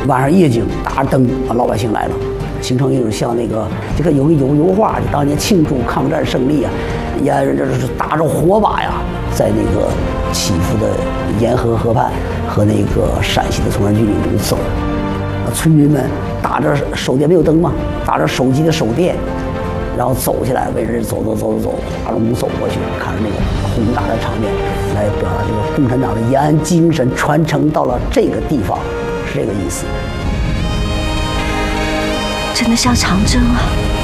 晚上夜景，打着灯，老百姓来了，形成一种像那个这个有个油画，就当年庆祝抗战胜利啊，也这是打着火把呀，在那个起伏的沿河河畔和那个陕西的崇山峻岭中走。村民们打着手电，没有灯嘛，打着手机的手电，然后走下来，围着走，大龙走过去，看着那个宏大的场面，来表达这个共产党的延安精神传承到了这个地方，是这个意思。 真的像长征啊！